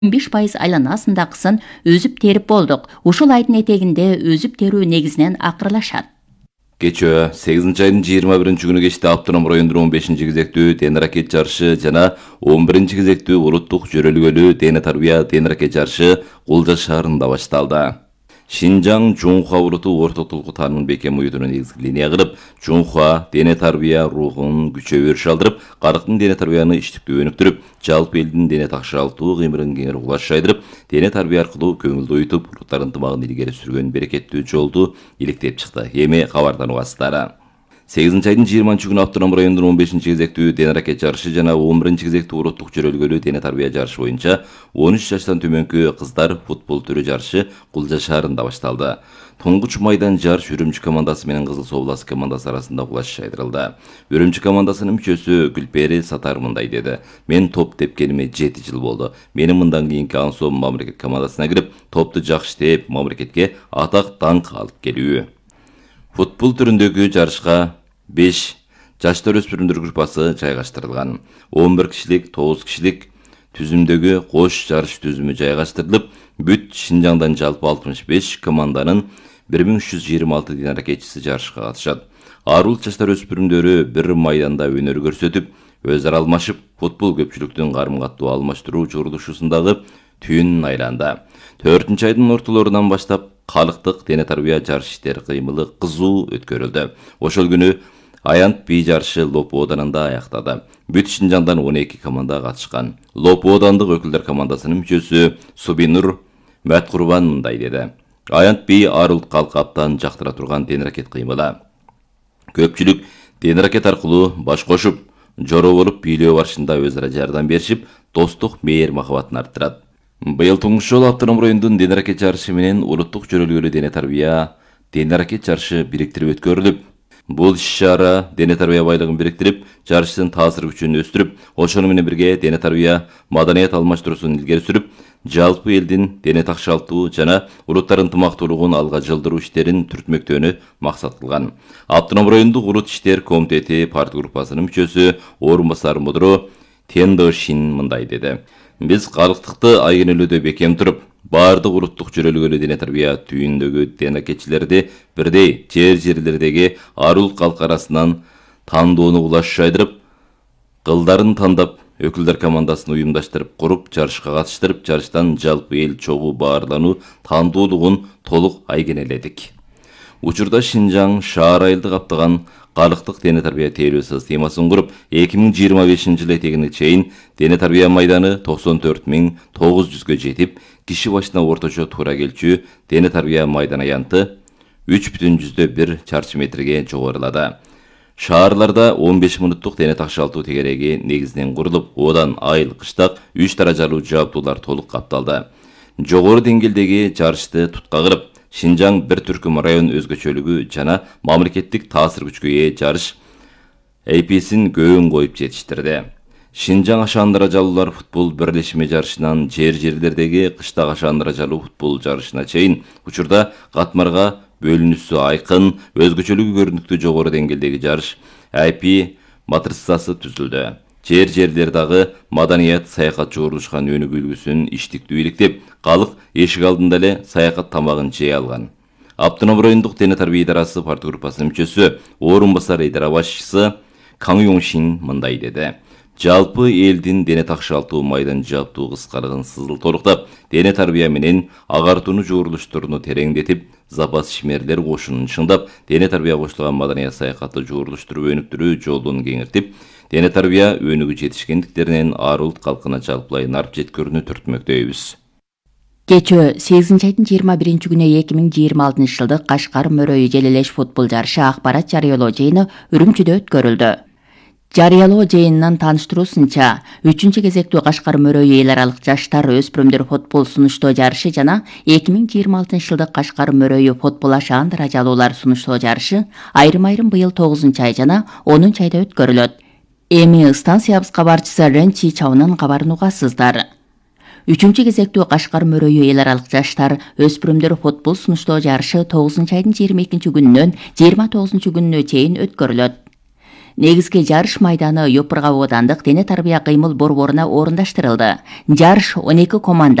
15% айланасындагысын өзүп терип болдук. Ушул айдын этегинде өзүп терүү негизинен акырлашат. Кечөө 8 айдын 21 күнү кечте Автоном райондун 15 кезектүү тен-ракет жарышы жана 11 кезектүү улуттук жөрөлгөлүү тен-тарбия тен-ракет жарышы Кулжа шаарында башталды. Шинжаң Жунхуа уруту ортотулку таанын бекем уюдуна негизги линия кылып, Жунхуа дене-тарбия рухун күчөп өрүшалдырып, карыктын дене-тарбияны иштиктүү өнүктүрүп, жалпы элдин дене такшалтуу кыймылын кеңири кулаш жайдырып, дене-тарбия аркылуу көңүлдү оютуп, уруттар ынтымагын илгери сүргөн берекеттүү жолду иликтеп чыкты. Эми кабардан угасыздар. 8 айдын 20 күнү Автоном райондун 15 кезектүү тен-ракет жарышы жана 11 кезектүү улуттук жөрөлгөлүү дене-тарбия жарышы боюнча 13 жаштан төмөнкү кыздар футбол түрү жарышы Кулжа шаарында башталды. Туңгуч майдан жарыш Үрүмчү командасы менен Кызыл Суу областы командасы арасында кулаш жайдырылды. Үрүмчү командасынын мүчөсү Гүлпери Сатар мындай деди: "Мен топ тепкениме 7 жыл болду. Менин мындан кийинки аңсоом мамлекет командасына кирип, топту жакшы теп, мамлекетке атак даңк алып келүү." Футбол түрүндөгү жарышка 5 жаштар өспүрүмдөр группасы жайгаштырылган. 11 кишилик, 9 кишилик түзүмдөгү кош жарыш түзүмү жайгаштырылып, бүт Шинжаңдан жалпы 65 команданын 1326 тен-ракетчиси жарышка катышат. Арулт жаштар өспүрүмдөрү бир майданда өнөр көрсөтүп, өз ара алмашып, футбол көпчүлүктүн карым-каттуу алмаштыруу журулушусундагы түйүнүн айланды. 4 айдын ортолорунан баштап калктык дене-тарбия жарыш иштери кыймылы кызуу өткөрүлдү. Ошол күнү Аянт би жарышы Лопу оданында аяктады. Бүт Шинжаңдан 12 команда катышкан. Лопу одандык өкүлдөр командасынын мүчөсү Субинур Мәткурбан мындай деди: "Аянт би арулт калк аптан жактыра турган тен-ракет кыймылы. Көпчүлүк тен-ракет аркылуу баш кошуп, жоро болуп бийлөө барышында өз ара жардам беришип, достук мээр махабатын арттырат. Быйыл туңгуч жолу Автоном райондун тен-ракет жарышы менен улуттук жөрөлгөлүү дене-тарбия тен-ракет жарышы бириктирип өткөрүлүп, бул иш-чара дене-тарбия байлыгын бириктирип, жарыштын таасир күчүн өстүрүп, ошону менен бирге дене-тарбия маданият алмаштыруусун илгери сүрүп, жалпы элдин дене такшалтуу жана улуттар ынтымактуулугун алга жылдыруу иштерин түртмөктөөнү максат кылган. Автоном райондук улут иштер комитети парт группасынын мүчөсү орун басар мудро Тендо Шин мындай деди: "Биз калктыкты айгинелөөдө бекем туруп, баардык улуттук жөрөлгөлүү дене-тарбия түйүндөгү тен-ракетчилерди бирдей жерлердеги арулт калк арасынан тандоону кулаш жайдырып, кылдарын тандап, өкүлдөр командасын уюмдаштырып куруп, жарышка катыштырып, жарыштан жалпы эл чогуу баарлануу тандоолугун толук айгинеледик. Учурда Шинжаң шаар айылды каптаган калктык дене-тарбия тейлөө системасын куруп, 2025 жыл этегине чейин дене-тарбия майданы 94.900-гө жетип, киши башына орточо туура келчү дене-тарбия майдан аянты 3,1 чарчы метрге жогорулады. Шаарларда 15 мүнөттүк дене такшалтуу тегереги негизинен курулуп, одан айыл, кыштак 3 даражалуу жабдуулар толук капталды. Жогору деңгээлдеги жарышты тутка кырып, Шинжаң бир түркүм район өзгөчөлүгү жана мамлекеттик таасир күчкө ээ жарыш APSин көөн коюп жетиштирди. Шинжаң ашаан даражалуулар футбол бирлешме жарышынан жерлердеги кыштак ашаан даражалуу футбол жарышына чейин учурда катмарга бөлүнүүсү айкын, өзгөчөлүгү көрүнүктүү жогору деңгээлдеги жарыш IP матрицасы түзүлдү. Жерлердагы маданият саякат жогорулушкан өнүгүү үлгүсүн иштиктүү иликтеп, калк эшик алдында эле саякат тамагын жей алган. Автоном райондук дене-тарбия идарасы парт группасынын мүчөсү, орун басар идара башчысы Каң Юңшин мындай деди: "Жалпы элдин дене такшалтуу майдан жаптуу кыскалыгын сызыл толуктап, дене-тарбия менен агартууну жуурулуштуруну тереңдетип, запас ишмерлер кошунун чыңдап, дене-тарбия кошулган маданият саякатты жуурулуштуруп өнүктүрүү жолун кеңиртип, дене-тарбия өнүгүү жетишкендиктеринен арулт калкына жалпылай нарп жеткөрүүнү түртмөктөйбүз." Кечөө 8 айдын 21 күнү 2026 жылдык Кашкар Мөрөйү Желелеш футбол жарышы акпарат жарыялоо жыйыны Үрүмчүдө өткөрүлдү. Жарыялоо жыйынынын тааныштыруусунча, 3 кезектүү Кашкар Мөрөйү эл аралык жаштар өспүрүмдөр футбол сунуштоо жарышы жана 2026 жылдык Кашкар Мөрөйү футбол ашаан даражалуулар сунуштоо жарышы айрым-айрым быйыл 9 ай жана 10 айда өткөрүлөт. Эми станциябыз кабарчысы Рен Чи Чаунун кабарын угасыздар. 3 кезектүү Кашкар Мөрөйү эл аралык жаштар өспүрүмдөр футбол сунуштоо жарышы 9 айдын 22 күнүнөн 29 күнүнө чейин өткөрүлөт. Негизги жарыш майданы Йопурга оодандык дене тарбия кыймыл борборуна орундаштырылды. Жарыш 12 команда